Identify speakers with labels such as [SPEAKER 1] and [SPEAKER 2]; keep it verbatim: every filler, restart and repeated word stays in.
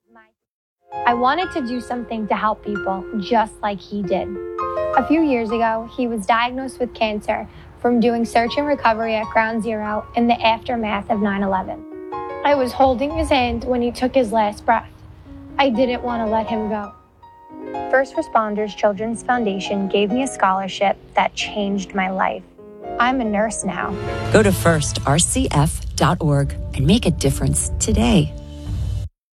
[SPEAKER 1] my... I wanted to do something to help people just like he did. A few years ago, he was diagnosed with cancer from doing search and recovery at Ground Zero in the aftermath of nine eleven. I was holding his hand when he took his last breath. I didn't want to let him go. First Responders Children's Foundation gave me a scholarship that changed my life. I'm a nurse now.
[SPEAKER 2] Go to first r c f dot org and make a difference today.